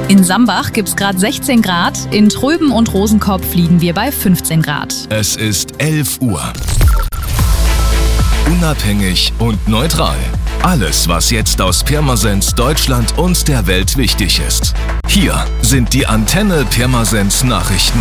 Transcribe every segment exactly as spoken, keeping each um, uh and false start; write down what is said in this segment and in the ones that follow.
In Sambach gibt es gerade sechzehn Grad, in Tröben und Rosenkopf liegen wir bei fünfzehn Grad. Es ist elf Uhr. Unabhängig und neutral. Alles, was jetzt aus Pirmasens, Deutschland und der Welt wichtig ist. Hier sind die Antenne Pirmasens Nachrichten.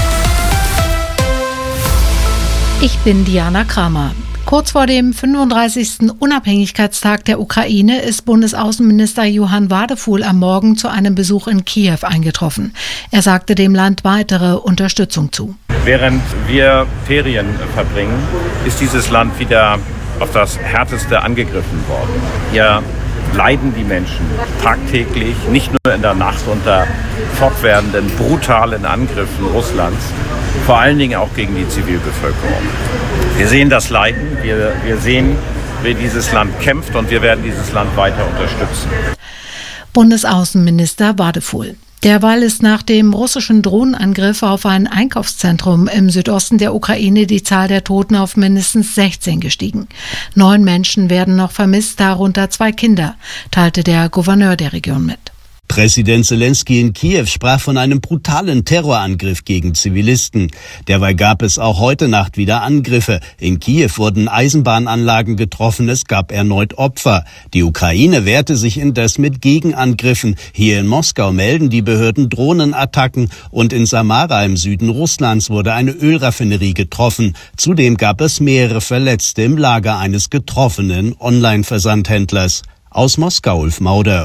Ich bin Diana Kramer. Kurz vor dem fünfunddreißigsten Unabhängigkeitstag der Ukraine ist Bundesaußenminister Johann Wadefuhl am Morgen zu einem Besuch in Kiew eingetroffen. Er sagte dem Land weitere Unterstützung zu. Während wir Ferien verbringen, ist dieses Land wieder auf das Härteste angegriffen worden. Hier leiden die Menschen tagtäglich, nicht nur in der Nacht unter fortwährenden, brutalen Angriffen Russlands, vor allen Dingen auch gegen die Zivilbevölkerung. Wir sehen das Leiden, wir, wir sehen, wie dieses Land kämpft und wir werden dieses Land weiter unterstützen. Bundesaußenminister Wadefuhl. Derweil ist nach dem russischen Drohnenangriff auf ein Einkaufszentrum im Südosten der Ukraine die Zahl der Toten auf mindestens sechzehn gestiegen. Neun Menschen werden noch vermisst, darunter zwei Kinder, teilte der Gouverneur der Region mit. Präsident Zelensky in Kiew sprach von einem brutalen Terrorangriff gegen Zivilisten. Derweil gab es auch heute Nacht wieder Angriffe. In Kiew wurden Eisenbahnanlagen getroffen, es gab erneut Opfer. Die Ukraine wehrte sich indes mit Gegenangriffen. Hier in Moskau melden die Behörden Drohnenattacken und in Samara im Süden Russlands wurde eine Ölraffinerie getroffen. Zudem gab es mehrere Verletzte im Lager eines getroffenen Online-Versandhändlers. Aus Moskau, Ulf Mauder.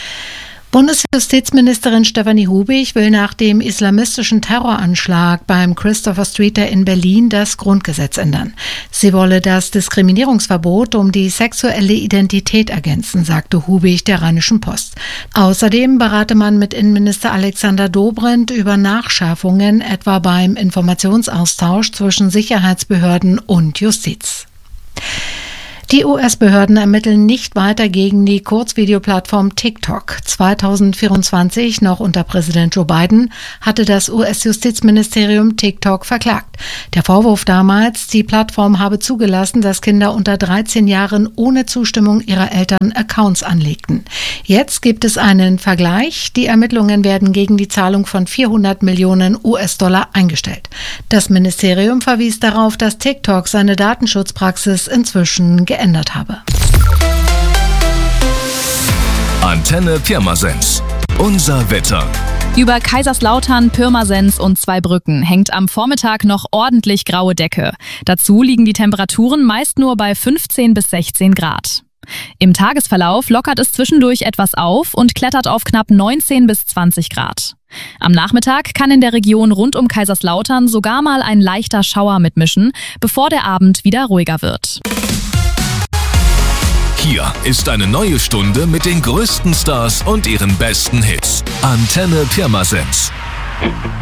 Bundesjustizministerin Stefanie Hubig will nach dem islamistischen Terroranschlag beim Christopher Streeter in Berlin das Grundgesetz ändern. Sie wolle das Diskriminierungsverbot um die sexuelle Identität ergänzen, sagte Hubig der Rheinischen Post. Außerdem berate man mit Innenminister Alexander Dobrindt über Nachschärfungen, etwa beim Informationsaustausch zwischen Sicherheitsbehörden und Justiz. Die U S-Behörden ermitteln nicht weiter gegen die Kurzvideoplattform TikTok. zweitausendvierundzwanzig, noch unter Präsident Joe Biden, hatte das U S-Justizministerium TikTok verklagt. Der Vorwurf damals, die Plattform habe zugelassen, dass Kinder unter dreizehn Jahren ohne Zustimmung ihrer Eltern Accounts anlegten. Jetzt gibt es einen Vergleich. Die Ermittlungen werden gegen die Zahlung von vierhundert Millionen U S-Dollar eingestellt. Das Ministerium verwies darauf, dass TikTok seine Datenschutzpraxis inzwischen geändert habe. Antenne Pirmasens. Unser Wetter. Über Kaiserslautern, Pirmasens und Zweibrücken hängt am Vormittag noch ordentlich graue Decke. Dazu liegen die Temperaturen meist nur bei fünfzehn bis sechzehn Grad. Im Tagesverlauf lockert es zwischendurch etwas auf und klettert auf knapp neunzehn bis zwanzig Grad. Am Nachmittag kann in der Region rund um Kaiserslautern sogar mal ein leichter Schauer mitmischen, bevor der Abend wieder ruhiger wird. Hier ist eine neue Stunde mit den größten Stars und ihren besten Hits. Antenne Pirmasens.